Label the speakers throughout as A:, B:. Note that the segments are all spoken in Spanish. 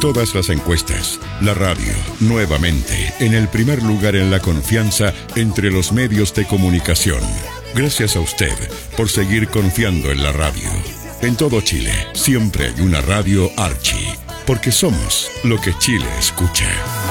A: todas las encuestas, la radio, nuevamente, en el primer lugar en la confianza entre los medios de comunicación. Gracias a usted por seguir confiando en la radio. En todo Chile, siempre hay una radio Archie, porque somos lo que Chile escucha.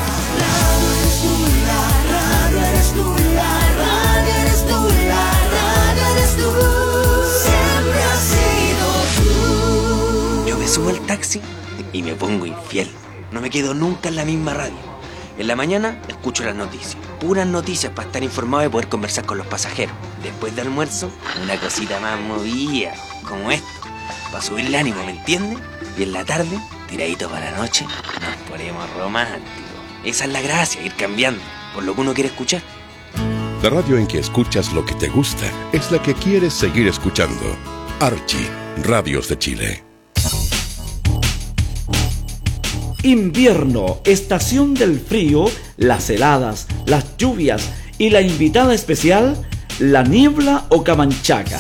B: Yo me subo al taxi y me pongo infiel. No me quedo nunca en la misma radio. En la mañana escucho las noticias. Puras noticias para estar informado y poder conversar con los pasajeros. Después de almuerzo, una cosita más movida, como esto, para subir el ánimo, ¿me entiendes? Y en la tarde, tiradito para la noche, nos ponemos románticos. Esa es la gracia, ir cambiando por lo que uno quiere escuchar.
A: La radio en que escuchas lo que te gusta es la que quieres seguir escuchando. Archie, Radios de Chile.
C: Invierno, estación del frío, las heladas, las lluvias y la invitada especial, la niebla o camanchaca.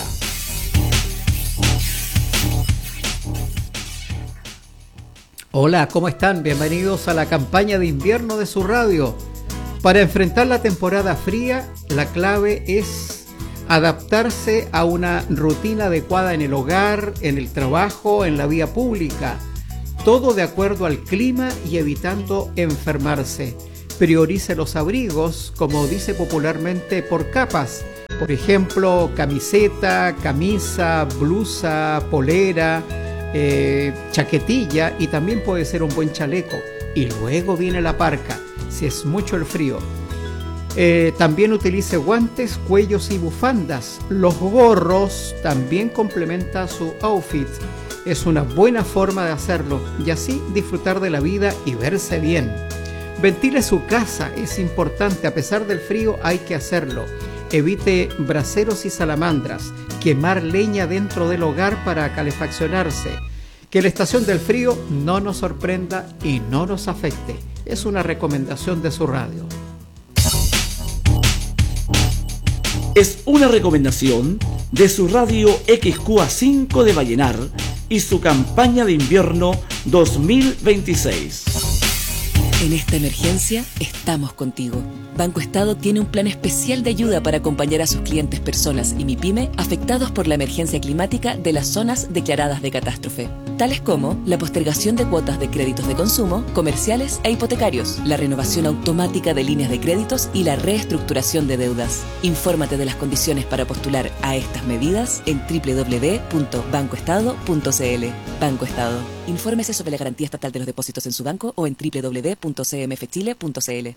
D: Hola, ¿cómo están? Bienvenidos a la campaña de invierno de su radio. Para enfrentar la temporada fría, la clave es adaptarse a una rutina adecuada en el hogar, en el trabajo, en la vía pública. Todo de acuerdo al clima y evitando enfermarse. Priorice los abrigos, como dice popularmente, por capas. Por ejemplo, camiseta, camisa, blusa, polera, chaquetilla y también puede ser un buen chaleco. Y luego viene la parca, si es mucho el frío. También utilice guantes, cuellos y bufandas. Los gorros también complementan su outfit. Es una buena forma de hacerlo y así disfrutar de la vida y verse bien. Ventile su casa, es importante, a pesar del frío hay que hacerlo. Evite braseros y salamandras, quemar leña dentro del hogar para calefaccionarse. Que la estación del frío no nos sorprenda y no nos afecte. Es una recomendación de su radio.
C: Es una recomendación de su radio XQA5 de Vallenar y su campaña de invierno 2026.
E: En esta emergencia estamos contigo. Banco Estado tiene un plan especial de ayuda para acompañar a sus clientes, personas y MIPYME afectados por la emergencia climática de las zonas declaradas de catástrofe, tales como la postergación de cuotas de créditos de consumo, comerciales e hipotecarios, la renovación automática de líneas de créditos y la reestructuración de deudas. Infórmate de las condiciones para postular a estas medidas en www.bancoestado.cl. Banco Estado. Infórmese sobre la garantía estatal de los depósitos en su banco o en www.cmfchile.cl.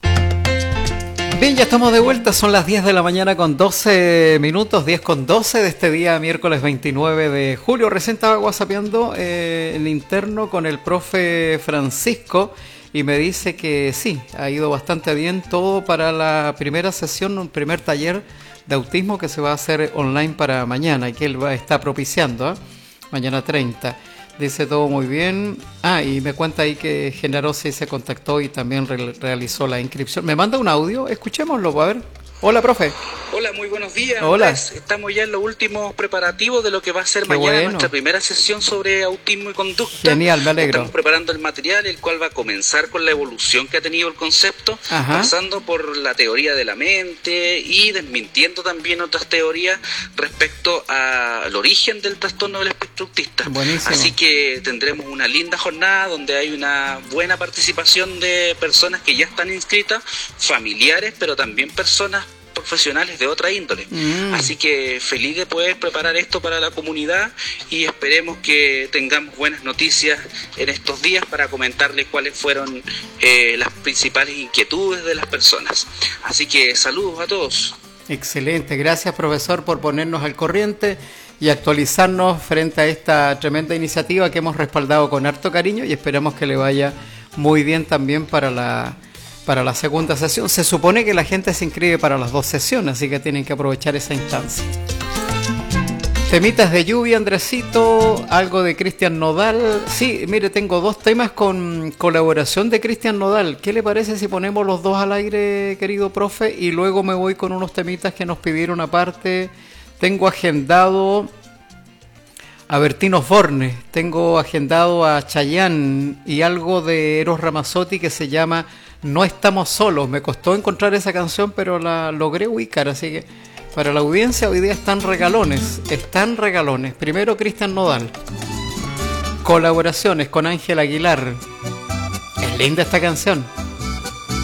D: Bien, ya estamos de vuelta, son las 10 de la mañana con 12 minutos, 10 con 12 de este día, miércoles 29 de julio. Recién estaba whatsappeando en interno con el profe Francisco y me dice que sí, ha ido bastante bien todo para la primera sesión, un primer taller de autismo que se va a hacer online para mañana y que él está propiciando, mañana 30. Dice todo muy bien. Y me cuenta ahí que Generosi se contactó y también realizó la inscripción. Me manda un audio, escuchémoslo, a ver. Hola, profe.
F: Hola, muy buenos días.
D: Hola.
F: Estamos ya en los últimos preparativos de lo que va a ser
D: Qué
F: mañana
D: bueno.
F: nuestra primera sesión sobre autismo y conducta.
D: Genial, me alegro.
F: Estamos preparando el material, el cual va a comenzar con la evolución que ha tenido el concepto,
D: Ajá.
F: pasando por la teoría de la mente y desmintiendo también otras teorías respecto al origen del trastorno del espectro autista.
D: Buenísimo.
F: Así que tendremos una linda jornada donde hay una buena participación de personas que ya están inscritas, familiares, pero también personas profesionales de otra índole. Así que feliz de poder preparar esto para la comunidad y esperemos que tengamos buenas noticias en estos días para comentarles cuáles fueron las principales inquietudes de las personas. Así que saludos a todos.
D: Excelente, gracias profesor por ponernos al corriente y actualizarnos frente a esta tremenda iniciativa que hemos respaldado con harto cariño y esperamos que le vaya muy bien también para la segunda sesión. Se supone que la gente se inscribe para las dos sesiones, así que tienen que aprovechar esa instancia. Temitas de lluvia, Andresito, algo de Cristian Nodal. Sí, mire, tengo dos temas con colaboración de Cristian Nodal. ¿Qué le parece si ponemos los dos al aire, querido profe? Y luego me voy con unos temitas que nos pidieron aparte. Tengo agendado a Bertino Osborne, tengo agendado a Chayanne y algo de Eros Ramazzotti que se llama No estamos solos. Me costó encontrar esa canción, pero la logré ubicar, así que para la audiencia hoy día están regalones. Primero Cristian Nodal, colaboraciones con Ángel Aguilar. Es linda esta canción.